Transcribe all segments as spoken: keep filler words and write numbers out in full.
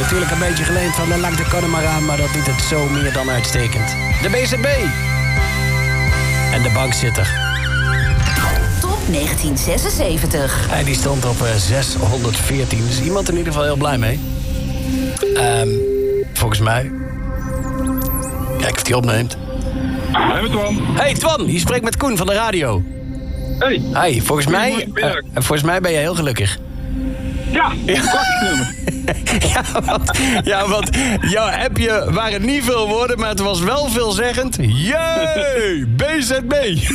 natuurlijk een beetje geleend van de Lang de Connemara, maar dat doet het zo meer dan uitstekend. De B Z B. En de bankzitter. Top negentien zesenzeventig. Hij die stond op uh, zeshonderdveertien. Dus iemand in ieder geval heel blij mee. Um, volgens mij. Kijk of hij opneemt. Hey, Twan. Hey Twan, je spreekt met Koen van de radio. Hey. Hey, volgens mij, uh, volgens mij ben je heel gelukkig. Ja, prachtig nummer. ja, want, ja, want jouw appje waren niet veel woorden, maar het was wel veelzeggend. Jee, B Z B.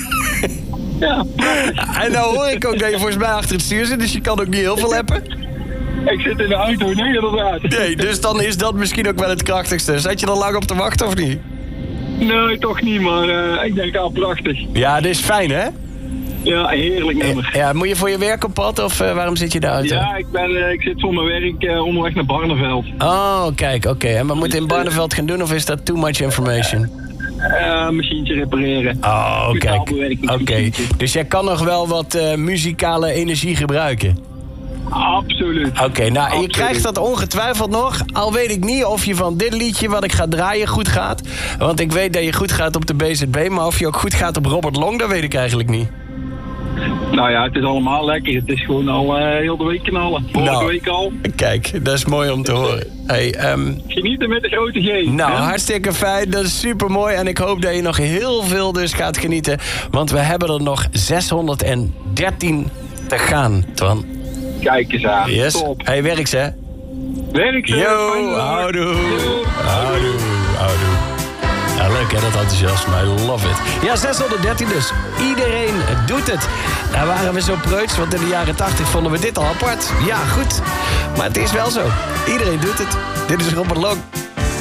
Ja. En nou hoor ik ook dat je volgens mij achter het stuur zit, dus je kan ook niet heel veel appen. Ik zit in de auto, nee, inderdaad. Nee, dus dan is dat misschien ook wel het krachtigste. Zat je er lang op te wachten of niet? Nee, toch niet, maar uh, ik denk al prachtig. Ja, dit is fijn, hè? Ja, een heerlijk nummer. Ja, moet je voor je werk op pad of uh, waarom zit je in de auto? Ja, ik, ben, uh, ik zit voor mijn werk uh, onderweg naar Barneveld. Oh, kijk, oké. Okay. En wat moet je in Barneveld gaan doen of is dat too much information? Uh, machientje repareren. Oh, kijk. Oké, okay. Dus jij kan nog wel wat uh, muzikale energie gebruiken? Absoluut. Oké, okay, nou, Absoluut. Je krijgt dat ongetwijfeld nog. Al weet ik niet of je van dit liedje wat ik ga draaien goed gaat. Want ik weet dat je goed gaat op de B Z B. Maar of je ook goed gaat op Robert Long, dat weet ik eigenlijk niet. Nou ja, het is allemaal lekker. Het is gewoon al uh, heel de week knallen. Vorige nou, week al. Kijk, dat is mooi om te horen. Hey, um, Genieten met de grote G. Nou, hè? hartstikke fijn. Dat is super mooi. En ik hoop dat je nog heel veel dus gaat genieten. Want we hebben er nog zeshonderddertien te gaan, Twan. Kijk eens aan. Yes. Top. Hey, werk ze. Werk ze. Yo, houdoe. Houdoe, houdoe. Ja, leuk hè, dat enthousiasme. I love it. Ja, zeshonderddertien dus. Iedereen doet het. Daar waren we zo preuts, want in de jaren tachtig vonden we dit al apart. Ja, goed. Maar het is wel zo. Iedereen doet het. Dit is Robert Long.